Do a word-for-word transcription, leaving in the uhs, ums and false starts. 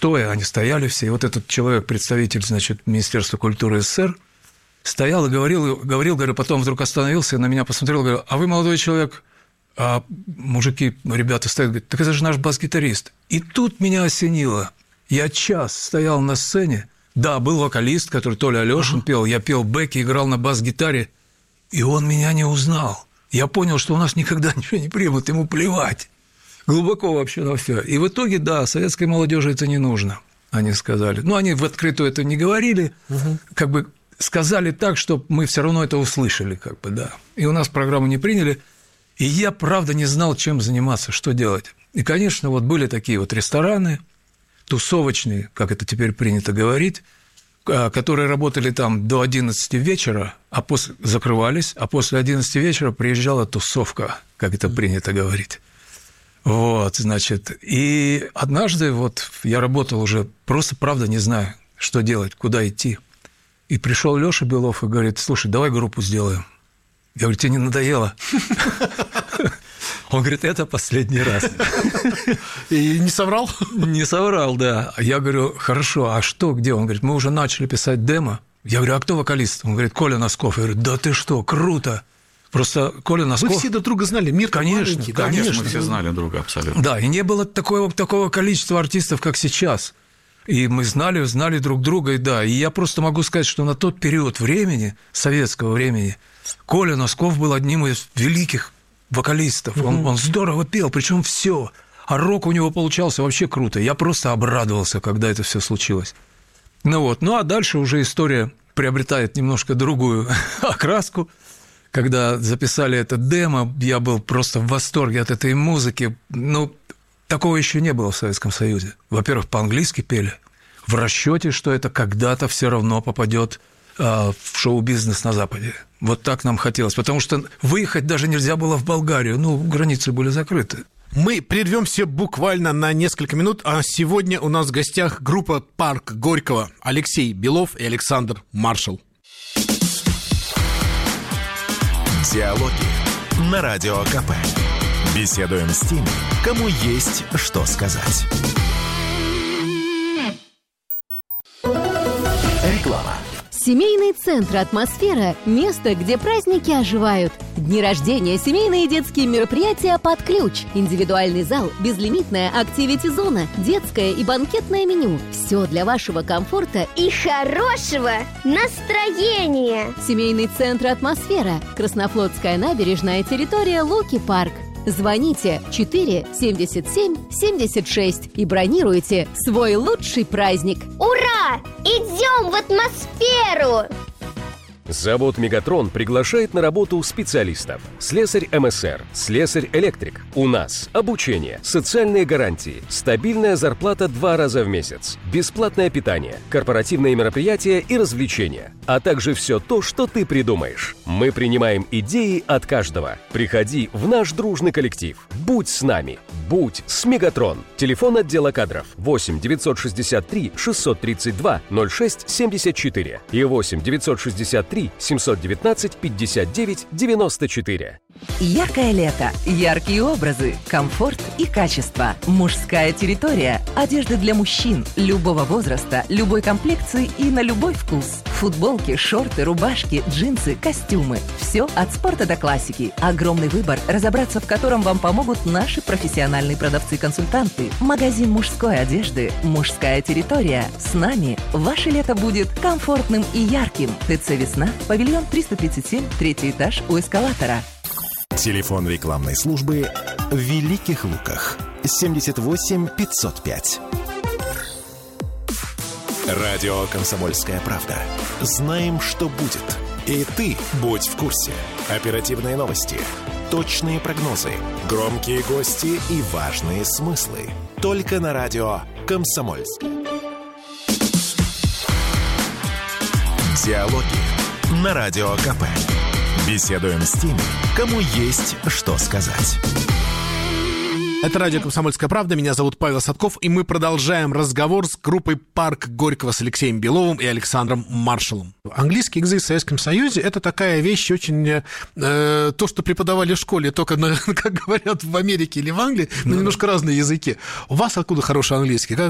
стоя, они стояли все, и вот этот человек, представитель, значит, Министерства культуры СССР, стоял и говорил, говорил, говорю, потом вдруг остановился, на меня посмотрел, говорю, а вы, молодой человек, а мужики, ребята стоят, говорят, так это же наш бас-гитарист. И тут меня осенило. Я час стоял на сцене, да, был вокалист, который Толя Алёшин uh-huh. пел, я пел бэки, играл на бас-гитаре, и он меня не узнал. Я понял, что у нас никогда ничего не примут, ему плевать. Глубоко вообще на все. И в итоге, да, советской молодежи это не нужно, они сказали. Ну, они в открытую это не говорили, uh-huh. как бы сказали так, чтобы мы все равно это услышали, как бы, да. И у нас программу не приняли, и я, правда, не знал, чем заниматься, что делать. И, конечно, вот были такие вот рестораны, тусовочные, как это теперь принято говорить, которые работали там до одиннадцати вечера, а после закрывались, а после одиннадцати вечера приезжала тусовка, как это принято говорить. Вот, значит, и однажды вот я работал уже, просто, правда, не знаю, что делать, куда идти. И пришел Лёша Белов и говорит, слушай, давай группу сделаем. Я говорю, тебе не надоело? Он говорит, это последний раз. И не соврал? Не соврал, да. Я говорю, хорошо, а что, где? Он говорит, мы уже начали писать демо. Я говорю, а кто вокалист? Он говорит, Коля Носков. Я говорю, да ты что, круто. Просто Коля Носков... Вы все друг друга знали, мир конечно, маленький. Конечно, конечно, мы все знали друга абсолютно. Да, и не было такого, такого количества артистов, как сейчас. И мы знали, знали друг друга, и да. И я просто могу сказать, что на тот период времени, советского времени, Коля Носков был одним из великих вокалистов. Mm-hmm. Он, он здорово пел, причем все. А рок у него получался вообще круто. Я просто обрадовался, когда это все случилось. Ну вот. Ну а дальше уже история приобретает немножко другую окраску. Когда записали это демо, я был просто в восторге от этой музыки. Ну, такого еще не было в Советском Союзе. Во-первых, по-английски пели, в расчете, что это когда-то все равно попадет а, в шоу-бизнес на Западе. Вот так нам хотелось, потому что выехать даже нельзя было в Болгарию, ну, границы были закрыты. Мы прервемся буквально на несколько минут, а сегодня у нас в гостях группа «Парк Горького», Алексей Белов и Александр Маршал. Диалоги на Радио КП. Беседуем с теми, кому есть что сказать. Реклама. Семейный центр «Атмосфера» – место, где праздники оживают. Дни рождения, семейные и детские мероприятия под ключ. Индивидуальный зал, безлимитная активити-зона, детское и банкетное меню. Все для вашего комфорта и хорошего настроения. Семейный центр «Атмосфера». Краснофлотская набережная, территория Луки-парк. Звоните четыре семьдесят семь семьдесят шесть и бронируйте свой лучший праздник. Ура! Идем в атмосферу! Завод «Мегатрон» приглашает на работу специалистов. Слесарь МСР, слесарь-электрик. У нас обучение, социальные гарантии, стабильная зарплата два раза в месяц, бесплатное питание, корпоративные мероприятия и развлечения, а также все то, что ты придумаешь. Мы принимаем идеи от каждого. Приходи в наш дружный коллектив. Будь с нами. Будь с «Мегатрон». Телефон отдела кадров восемь девятьсот шестьдесят три шестьсот тридцать два ноль шесть семьдесят четыре и восемь девятьсот шестьдесят три семьсот девятнадцать пятьдесят девять девяносто четыре. Яркое лето, яркие образы, комфорт и качество. Мужская территория. Одежда для мужчин любого возраста, любой комплекции и на любой вкус. Футболки, шорты, рубашки, джинсы, костюмы. Все от спорта до классики. Огромный выбор, разобраться в котором вам помогут наши профессиональные продавцы-консультанты. Магазин мужской одежды «Мужская территория». С нами ваше лето будет комфортным и ярким. ТЦ «Весна», павильон триста тридцать семь, третий этаж у эскалатора. Телефон рекламной службы в Великих Луках семьдесят восемь пятьсот пять. Радио «Комсомольская правда». Знаем, что будет. И ты будь в курсе. Оперативные новости, точные прогнозы, громкие гости и важные смыслы. Только на радио «Комсомольская». Диалоги на Радио КП. Беседуем с теми, кому есть что сказать. Это радио «Комсомольская правда». Меня зовут Павел Садков, и мы продолжаем разговор с группой «Парк Горького» с Алексеем Беловым и Александром Маршалом. Английский язык в Советском Союзе – это такая вещь очень... Э, то, что преподавали в школе, только, на, как говорят в Америке или в Англии, но немножко разные языки. У вас откуда хороший английский? Как